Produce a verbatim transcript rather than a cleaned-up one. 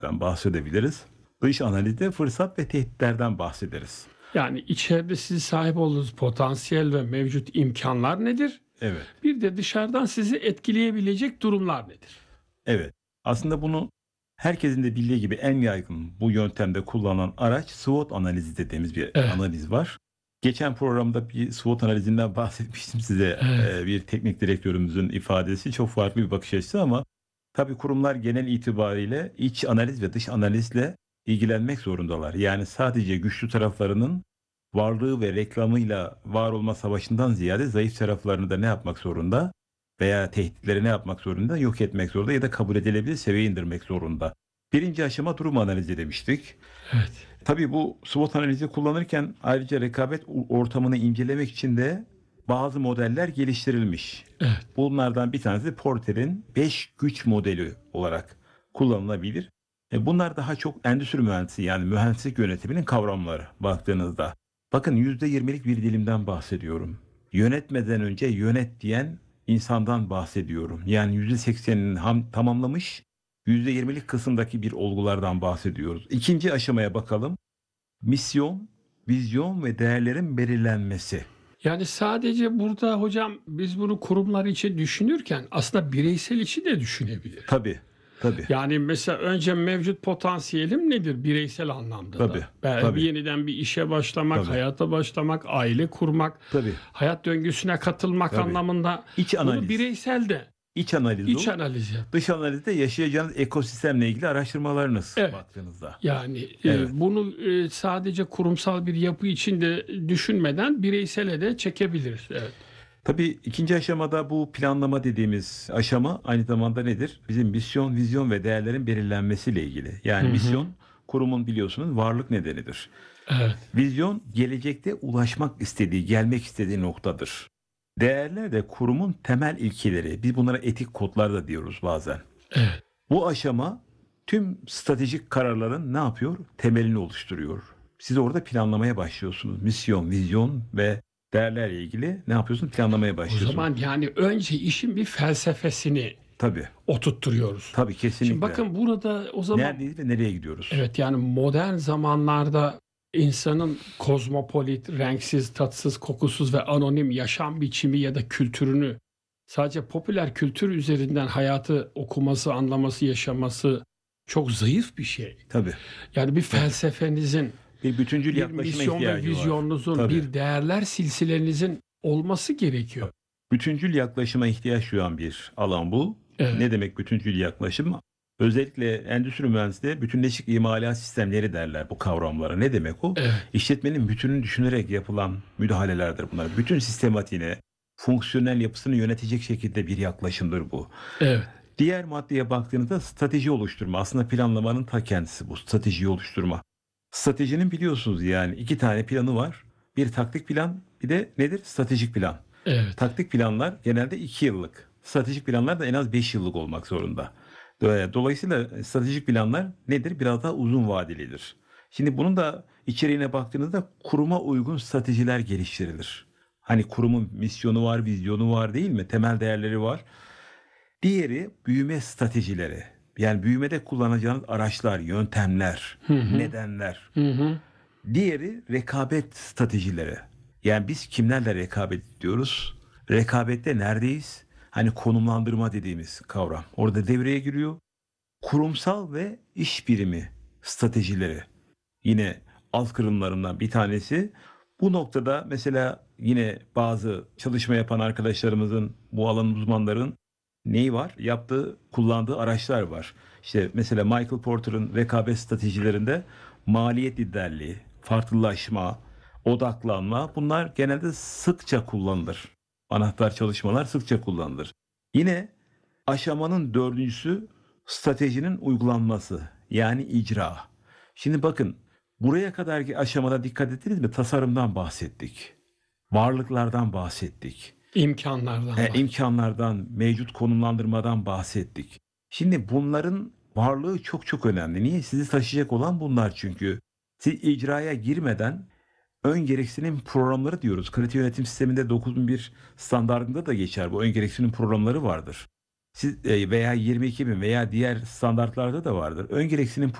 bahsedebiliriz. Dış analizde fırsat ve tehditlerden bahsederiz. Yani içeride sizi sahip olduğunuz potansiyel ve mevcut imkanlar nedir? Evet, Bir de dışarıdan sizi etkileyebilecek durumlar nedir? evet. Aslında bunu herkesin de bildiği gibi en yaygın bu yöntemde kullanılan araç SWOT analizi dediğimiz bir Evet, analiz var. Geçen programda bir SWOT analizinden bahsetmiştim size. evet. Ee, bir teknik direktörümüzün ifadesi çok farklı bir bakış açısı ama tabii kurumlar genel itibariyle iç analiz ve dış analizle ilgilenmek zorundalar. Yani sadece güçlü taraflarının varlığı ve reklamıyla var olma savaşından ziyade zayıf taraflarını da ne yapmak zorunda? Veya tehditleri ne yapmak zorunda? Yok etmek zorunda ya da kabul edilebilir seviyeye indirmek zorunda. Birinci aşama durum analizi demiştik. Evet. Tabii bu SWOT analizi kullanırken ayrıca rekabet ortamını incelemek için de bazı modeller geliştirilmiş. Evet. Bunlardan bir tanesi Porter'in beş güç modeli olarak kullanılabilir. E bunlar daha çok endüstri mühendisi yani mühendislik yönetiminin kavramları baktığınızda. Bakın yüzde yirmilik bir dilimden bahsediyorum. Yönetmeden önce yönet diyen insandan bahsediyorum. Yani yüzde seksenini ham, tamamlamış, yüzde yirmilik kısımdaki bir olgulardan bahsediyoruz. İkinci aşamaya bakalım. Misyon, vizyon ve değerlerin belirlenmesi. Yani sadece burada hocam biz bunu kurumlar için düşünürken aslında bireysel için de düşünebilir. Tabii, tabii, Yani mesela önce mevcut potansiyelim nedir bireysel anlamda tabii, da? Ben bir tabii, yeniden bir işe başlamak, tabii, hayata başlamak, aile kurmak, tabii, hayat döngüsüne katılmak tabii. anlamında İç bunu analiz, bireysel de iç analiz iç o. analiz yap. Dış analizde yaşayacağınız ekosistemle ilgili araştırmalarınız Evet. baktığınızda. Yani Evet. e, bunu e, sadece kurumsal bir yapı için de düşünmeden bireysele de çekebiliriz. Evet. Tabii ikinci aşamada bu planlama dediğimiz aşama aynı zamanda nedir? Bizim misyon, vizyon ve değerlerin belirlenmesiyle ilgili. Hı Yani hı. misyon kurumun biliyorsunuz varlık nedenidir. Evet. Vizyon gelecekte ulaşmak istediği, gelmek istediği noktadır. Değerler de kurumun temel ilkeleri. Biz bunlara etik kodlar da diyoruz bazen. Evet. Bu aşama tüm stratejik kararların ne yapıyor? Temelini oluşturuyor. Siz orada planlamaya başlıyorsunuz. Misyon, vizyon ve değerlerle ilgili ne yapıyorsunuz? Planlamaya O başlıyorsunuz. zaman yani önce işin bir felsefesini Tabii, oturtturuyoruz. tabii Şimdi kesinlikle. bakın burada o zaman Neredeyiz ve nereye gidiyoruz? evet yani modern zamanlarda insanın kozmopolit, renksiz, tatsız, kokusuz ve anonim yaşam biçimi ya da kültürünü sadece popüler kültür üzerinden hayatı okuması, anlaması, yaşaması çok zayıf bir şey. Tabii, Yani bir tabii. felsefenizin, Bir bütüncül bir yaklaşıma misyon ve ihtiyacı var. vizyonunuzun, Tabii. bir değerler silsilenizin olması gerekiyor. Bütüncül yaklaşıma ihtiyaç duyan bir alan bu. Evet. Ne demek bütüncül yaklaşım? Özellikle endüstri mühendisliği bütünleşik imalat sistemleri derler bu kavramlara. Ne demek o? Evet. İşletmenin bütününü düşünerek yapılan müdahalelerdir bunlar. Bütün sistematiğine, fonksiyonel yapısını yönetecek şekilde bir yaklaşımdır bu. Evet. Diğer maddeye baktığınızda strateji oluşturma. Aslında planlamanın ta kendisi bu. Stratejiyi oluşturma. Stratejinin biliyorsunuz yani iki tane planı var. Bir taktik plan, bir de nedir? Stratejik plan. Evet. Taktik planlar genelde iki yıllık. Stratejik planlar da en az beş yıllık olmak zorunda. Dolayısıyla stratejik planlar nedir? Biraz daha uzun vadelidir. Şimdi bunun da içeriğine baktığınızda kuruma uygun stratejiler geliştirilir. Hani kurumun misyonu var, vizyonu var değil mi? Temel değerleri var. Diğeri büyüme stratejileri. Yani büyümede kullanacağınız araçlar, yöntemler, Hı hı. nedenler. Hı hı. Diğeri rekabet stratejileri. Yani biz kimlerle rekabet ediyoruz? Rekabette neredeyiz? Hani konumlandırma dediğimiz kavram. Orada devreye giriyor. Kurumsal ve iş birimi stratejileri. Yine alt kırımlarından bir tanesi. Bu noktada mesela yine bazı çalışma yapan arkadaşlarımızın, bu alanın uzmanların neyi var? Yaptığı, kullandığı araçlar var. İşte mesela Michael Porter'ın rekabet stratejilerinde maliyet liderliği, farklılaşma, odaklanma bunlar genelde sıkça kullanılır. Anahtar çalışmalar sıkça kullanılır. Yine aşamanın dördüncüsü stratejinin uygulanması yani icra. Şimdi bakın buraya kadarki aşamada dikkat ettiniz mi? Tasarımdan bahsettik. Varlıklardan bahsettik. İmkanlardan E, var. imkanlardan, mevcut konumlandırmadan bahsettik. Şimdi bunların varlığı çok çok önemli. Niye? Sizi taşıyacak olan bunlar çünkü. Siz icraya girmeden ön gereksinim programları diyoruz. Kalite yönetim sisteminde dokuz bin bir standardında da geçer. Bu ön gereksinim programları vardır. Siz, e, veya yirmi iki bin veya diğer standartlarda da vardır. Ön gereksinim